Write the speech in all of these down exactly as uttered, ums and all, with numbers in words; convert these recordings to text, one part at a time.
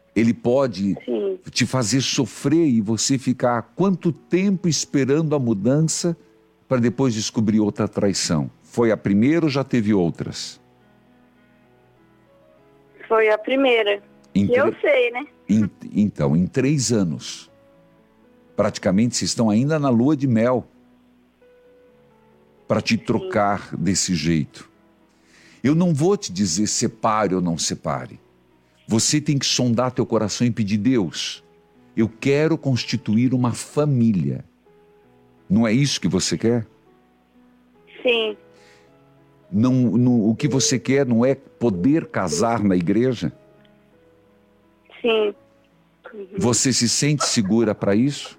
Ele pode Sim. te fazer sofrer e você ficar quanto tempo esperando a mudança para depois descobrir outra traição? Foi a primeira ou já teve outras? Foi a primeira. Em Que eu tre- sei, né? Em- então, em três anos, praticamente vocês estão ainda na lua de mel para te trocar desse jeito. Eu não vou te dizer separe ou não separe. Você tem que sondar teu coração e pedir: Deus, eu quero constituir uma família. Não é isso que você quer? Sim. Não, não, o que você quer não é poder casar na igreja? Sim. Você se sente segura para isso?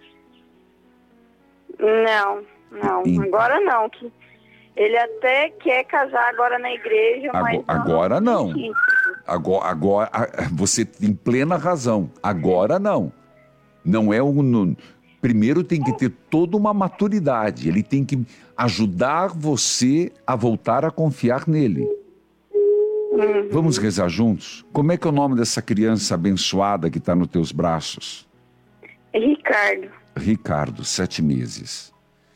Não, não. Sim. Agora não. Que ele até quer casar agora na igreja, mas Ago- agora não. Sim. Agora, agora, a- você tem plena razão. Agora não. Não é um... no- Primeiro tem que ter toda uma maturidade. Ele tem que ajudar você a voltar a confiar nele. Uhum. Vamos rezar juntos? Como é que é o nome dessa criança abençoada que está nos teus braços? Ricardo. Ricardo, sete meses.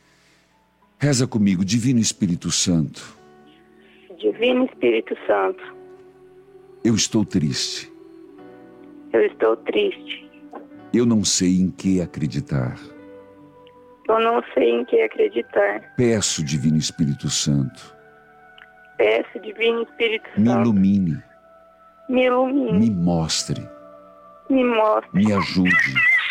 Reza comigo, Divino Espírito Santo. Divino Espírito Santo. Eu estou triste. Eu estou triste. Eu não sei em que acreditar. Eu não sei em que acreditar. Peço, Divino Espírito Santo, Peço, Divino Espírito me Santo, ilumine, me ilumine, me mostre, me mostre, me ajude.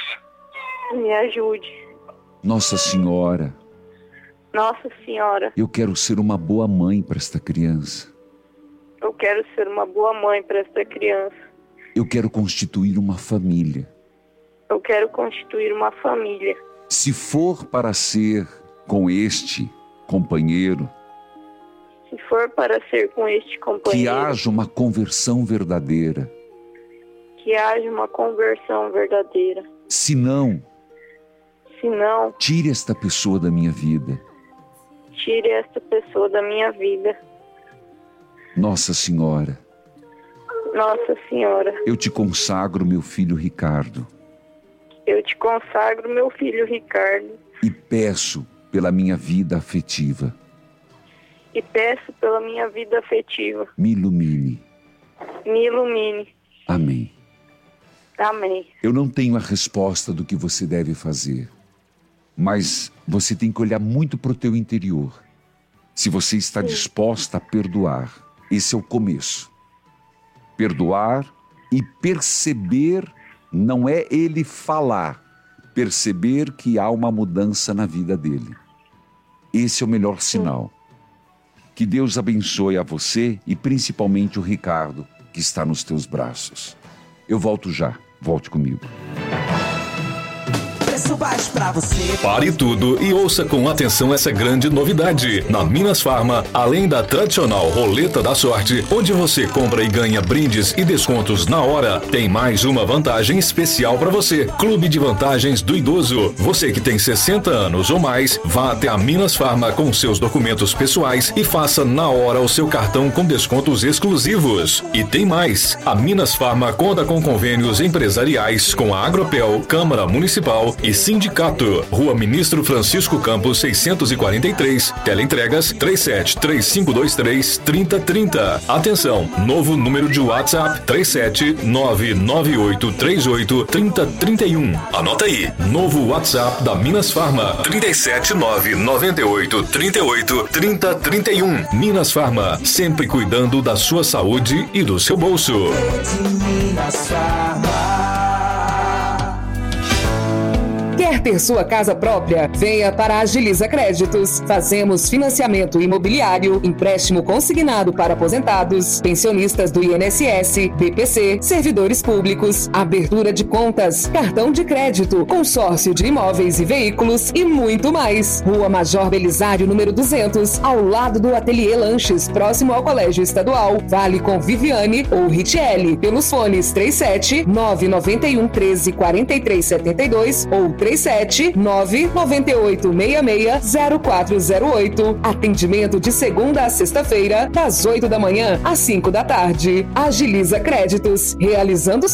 me ajude. Nossa Senhora, Nossa Senhora, eu quero ser uma boa mãe para esta criança. eu quero ser uma boa mãe para esta criança. Eu quero constituir uma família. Eu quero constituir uma família. Se for para ser com este companheiro, Se for para ser com este que companheiro, haja uma conversão verdadeira. que haja uma conversão verdadeira. Se não, Se não, tire esta pessoa da minha vida. tire esta pessoa da minha vida. Nossa Senhora, Nossa Senhora, eu te consagro meu filho Ricardo eu te consagro meu filho Ricardo e peço pela minha vida afetiva. e peço pela minha vida afetiva. Me ilumine. Me ilumine. Amém. Amém. Eu não tenho a resposta do que você deve fazer, mas você tem que olhar muito para o teu interior. Se você está disposta a perdoar, esse é o começo. Perdoar e perceber, não é ele falar, perceber que há uma mudança na vida dele. Esse é o melhor sinal. Que Deus abençoe a você e principalmente o Ricardo, que está nos teus braços. Eu volto já. Volte comigo. Preço baixo pra você. Pare tudo e ouça com atenção essa grande novidade. Na Minas Farma, além da tradicional roleta da sorte, onde você compra e ganha brindes e descontos na hora, tem mais uma vantagem especial para você. Clube de Vantagens do Idoso. Você que tem sessenta anos ou mais, vá até a Minas Farma com seus documentos pessoais e faça na hora o seu cartão com descontos exclusivos. E tem mais. A Minas Farma conta com convênios empresariais com a Agropel, Câmara Municipal e Sindicato. Rua Ministro Francisco Campos seiscentos e quarenta e três. Teleentregas três sete três cinco dois três, três zero três zero. Atenção, novo número de WhatsApp três sete nove nove oito três oito três zero três um. Anota aí, novo WhatsApp da Minas Farma três sete nove nove oito três oito três zero três um. Minas Farma, sempre cuidando da sua saúde e do seu bolso. Minas Farma. Quer ter sua casa própria? Venha para a Agiliza Créditos. Fazemos financiamento imobiliário, empréstimo consignado para aposentados, pensionistas do I N S S, B P C, servidores públicos, abertura de contas, cartão de crédito, consórcio de imóveis e veículos e muito mais. Rua Major Belisário, número duzentos, ao lado do Ateliê Lanches, próximo ao Colégio Estadual. Vale com Viviane ou Richelle, pelos fones três sete nove nove um treze quarenta e três setenta e dois ou três sete nove nove oito seis seis zero quatro zero oito. Atendimento de segunda a sexta-feira, das oito da manhã às cinco da tarde. Agiliza Créditos, realizando